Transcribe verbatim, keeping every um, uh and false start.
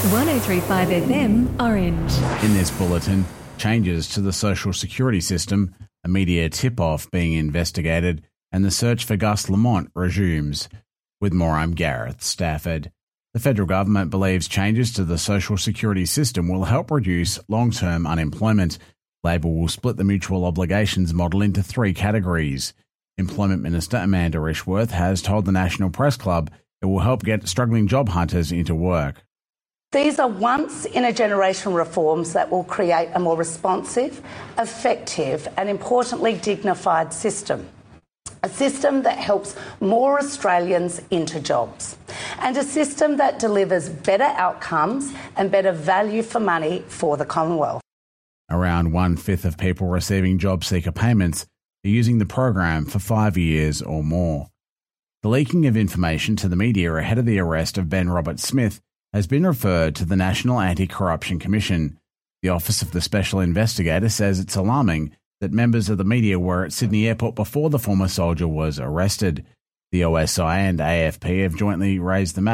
one oh three point five F M, Orange. In this bulletin, changes to the social security system, a media tip-off being investigated, and the search for Gus Lamont resumes. With more, I'm Gareth Stafford. The federal government believes changes to the social security system will help reduce long-term unemployment. Labor will split the mutual obligations model into three categories. Employment Minister Amanda Rishworth has told the National Press Club it will help get struggling job hunters into work. These are once-in-a-generation reforms that will create a more responsive, effective and, importantly, dignified system. A system that helps more Australians into jobs. And a system that delivers better outcomes and better value for money for the Commonwealth. Around one-fifth of people receiving job seeker payments are using the program for five years or more. The leaking of information to the media ahead of the arrest of Ben Roberts-Smith has been referred to the National Anti-Corruption Commission. The Office of the Special Investigator says it's alarming that members of the media were at Sydney Airport before the former soldier was arrested. The O S I and A F P have jointly raised the matter.